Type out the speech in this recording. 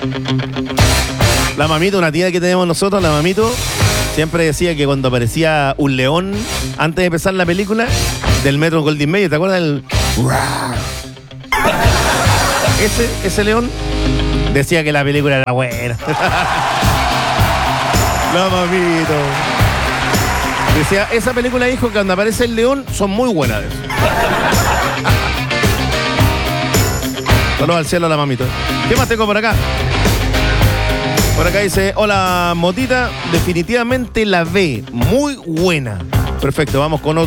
La mamito, una tía que tenemos nosotros, la mamito, siempre decía que cuando aparecía un león antes de empezar la película del Metro Goldwyn Mayer, ¿te acuerdas del ese león? Decía que la película era buena. La mamito. Decía, esa película dijo que cuando aparece el león son muy buenas. Saludos al cielo a la mamito. ¿Qué más tengo por acá? Por acá dice, hola Motita, definitivamente la B, muy buena. Perfecto, vamos con otro.